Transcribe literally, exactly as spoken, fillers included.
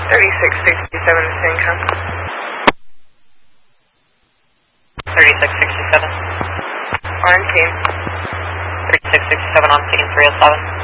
thirty-six sixty-seven to Income. thirty-six sixty-seven. On team. thirty-six sixty-seven on team, three oh seven.